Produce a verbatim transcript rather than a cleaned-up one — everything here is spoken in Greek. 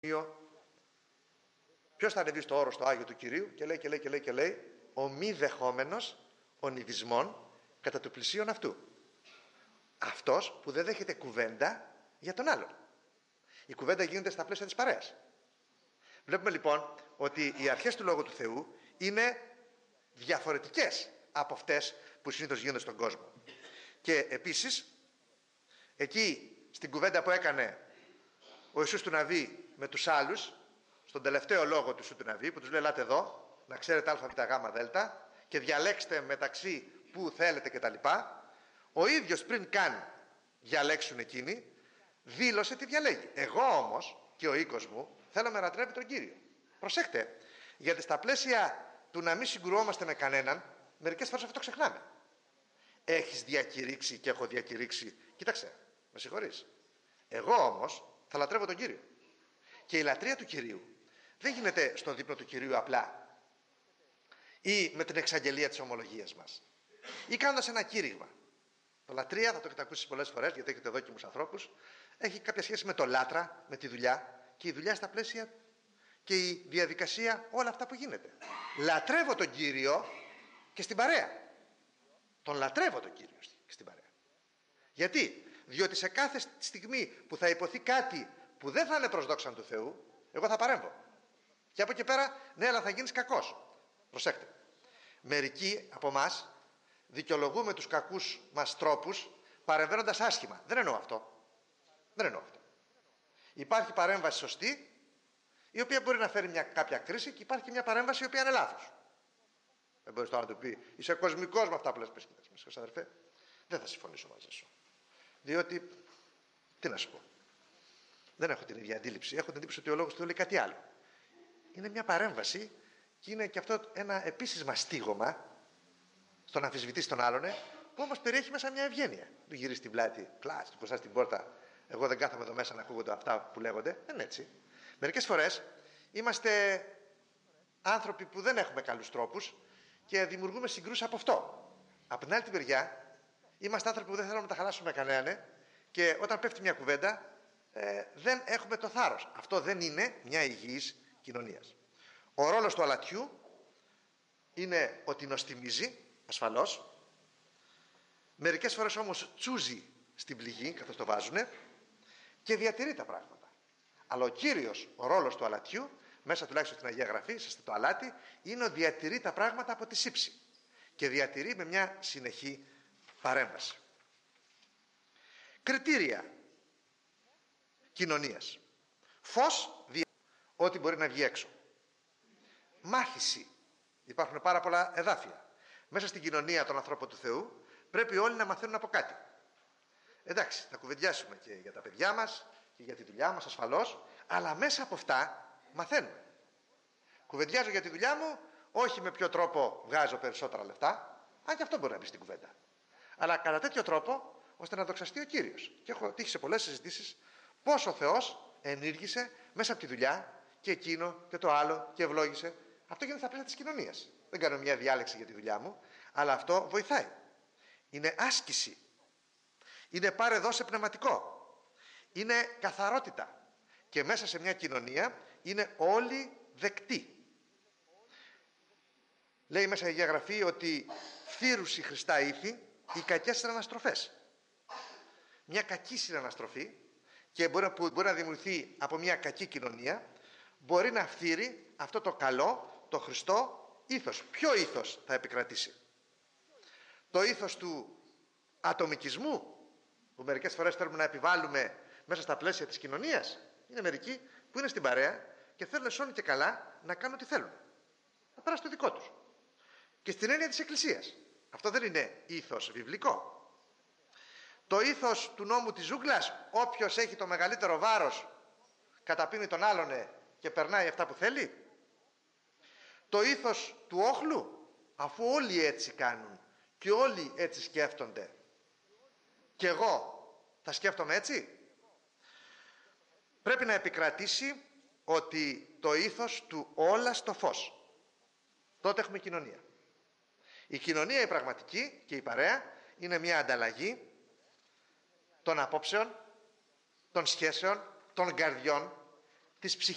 Ποιος θα ανεβεί στο όρος το Άγιο του Κυρίου και λέει και λέει και λέει και λέει ο μη δεχόμενος ονειδισμών κατά του πλησίον αυτού. Αυτός που δεν δέχεται κουβέντα για τον άλλον. Η κουβέντα γίνεται στα πλαίσια της παρέας. Βλέπουμε λοιπόν ότι οι αρχές του Λόγου του Θεού είναι διαφορετικές από αυτές που συνήθως γίνονται στον κόσμο. Και επίσης εκεί στην κουβέντα που έκανε ο Ιησούς του Ναβί με τους άλλους, στον τελευταίο λόγο του Ιησού του Ναβί, που τους λέει ελάτε εδώ να ξέρετε α, β, γ, δ και διαλέξτε μεταξύ που θέλετε κτλ. Ο ίδιος πριν καν διαλέξουν εκείνοι, δήλωσε τι διαλέγει. Εγώ όμως και ο οίκος μου θέλω να λατρεύει τον Κύριο. Προσέχτε, γιατί στα πλαίσια του να μην συγκρουόμαστε με κανέναν, μερικές φορές αυτό ξεχνάμε. Έχεις διακηρύξει και έχω διακηρύξει. Κοίταξε, με συγχωρείς. Εγώ όμως θα λατρεύω τον Κύριο. Και η λατρεία του Κυρίου δεν γίνεται στον δείπνο του Κυρίου απλά ή με την εξαγγελία της ομολογίας μας ή κάνοντας ένα κήρυγμα. Το λατρεία, θα το έχετε ακούσει πολλές φορές γιατί έχετε δόκιμους ανθρώπους, έχει κάποια σχέση με το λάτρα, με τη δουλειά, και η δουλειά στα πλαίσια και η διαδικασία, όλα αυτά που γίνεται. Λατρεύω τον Κύριο και στην παρέα. Τον λατρεύω τον Κύριο και στην παρέα. Γιατί? Διότι σε κάθε στιγμή που θα υποθεί κάτι που δεν θα είναι προς δόξαν του Θεού, εγώ θα παρέμβω. Και από εκεί πέρα, ναι, αλλά θα γίνεις κακός. Προσέξτε. Μερικοί από εμάς δικαιολογούμε τους κακούς μας τρόπους παρεμβαίνοντας άσχημα. Δεν εννοώ αυτό. Δεν εννοώ αυτό. Υπάρχει παρέμβαση σωστή, η οποία μπορεί να φέρει μια κάποια κρίση, και υπάρχει και μια παρέμβαση η οποία είναι λάθος. Δεν μπορείς τώρα να του πει είσαι κοσμικός με αυτά που λες. Πες, κοίταξε, αδερφέ, δεν θα συμφωνήσω μαζί σου. Διότι, τι να σου πω, δεν έχω την ίδια αντίληψη. Έχω την εντύπωση ότι ο λόγος του λέει κάτι άλλο. Είναι μια παρέμβαση και είναι και αυτό ένα επίσης μαστίγωμα στον αμφισβητή στον άλλον, που όμως περιέχει μέσα μια ευγένεια. Του γυρίσει την πλάτη, κλάς, του ποσά στην πόρτα. Εγώ δεν κάθομαι εδώ μέσα να ακούγονται αυτά που λέγονται. Δεν είναι έτσι. Μερικές φορές είμαστε άνθρωποι που δεν έχουμε καλούς τρόπους και δημιουργούμε συγκρούσεις από αυτό. Από την άλλη την μεριά, είμαστε άνθρωποι που δεν θέλουμε να τα χαλάσουμε κανέναν και όταν πέφτει μια κουβέντα ε, δεν έχουμε το θάρρος. Αυτό δεν είναι μια υγιής κοινωνίας. Ο ρόλος του αλατιού είναι ότι νοστιμίζει, ασφαλώς. Μερικές φορές όμως τσούζει στην πληγή, καθώς το βάζουνε, και διατηρεί τα πράγματα. Αλλά ο κύριος ο ρόλος του αλατιού, μέσα τουλάχιστον στην Αγία Γραφή, στο αλάτι, είναι ότι διατηρεί τα πράγματα από τη σύψη. Και διατηρεί με μια συνεχή παρέμβαση. Κριτήρια κοινωνίας. Φως, δια... ό,τι μπορεί να βγει έξω. Μάχηση. Υπάρχουν πάρα πολλά εδάφια. Μέσα στην κοινωνία των ανθρώπων του Θεού πρέπει όλοι να μαθαίνουν από κάτι. Εντάξει, θα κουβεντιάσουμε και για τα παιδιά μας και για τη δουλειά μας ασφαλώς, αλλά μέσα από αυτά μαθαίνουμε. Κουβεντιάζω για τη δουλειά μου, όχι με ποιο τρόπο βγάζω περισσότερα λεφτά, αν και αυτό μπορεί να μπει στην κουβέντα. Αλλά κατά τέτοιο τρόπο ώστε να δοξαστεί ο Κύριος. Και έχω τύχει σε πολλές συζητήσεις πώς ο Θεός ενήργησε μέσα από τη δουλειά και εκείνο και το άλλο και ευλόγησε. Αυτό γίνεται στα πλαίσια της κοινωνίας. Δεν κάνω μια διάλεξη για τη δουλειά μου, αλλά αυτό βοηθάει. Είναι άσκηση. Είναι πάρε δώσε πνευματικό. Είναι καθαρότητα. Και μέσα σε μια κοινωνία είναι όλοι δεκτοί. Λέει μέσα η Αγία Γραφή ότι φύρουσι Χριστά ήθη οι κακές συναναστροφές. Μια κακή συναναστροφή, και μπορεί, που μπορεί να δημιουργηθεί από μια κακή κοινωνία, μπορεί να φθείρει αυτό το καλό, το Χριστό ήθος. Ποιο ήθος θα επικρατήσει? Το ήθος του ατομικισμού, που μερικές φορές θέλουμε να επιβάλλουμε μέσα στα πλαίσια της κοινωνίας. Είναι μερικοί που είναι στην παρέα και θέλουν σώνει και καλά να κάνουν ό,τι θέλουν. Να περάσει το δικό τους. Και στην έννοια της Εκκλησίας. Αυτό δεν είναι ήθος βιβλικό. Το ήθος του νόμου της ζούγκλας, όποιος έχει το μεγαλύτερο βάρος καταπίνει τον άλλον και περνάει αυτά που θέλει. Το ήθος του όχλου, αφού όλοι έτσι κάνουν και όλοι έτσι σκέφτονται, και εγώ θα σκέφτομαι έτσι. Πρέπει να επικρατήσει ότι το ήθος του όλα στο φως. Τότε έχουμε κοινωνία. Η κοινωνία η πραγματική και η παρέα είναι μια ανταλλαγή των απόψεων, των σχέσεων, των καρδιών, της ψυχής.